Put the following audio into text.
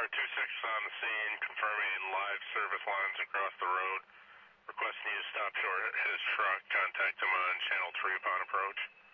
Star 26 on the scene, confirming live service lines across the road. Requesting you to stop short his truck. Contact him on channel 3 upon approach.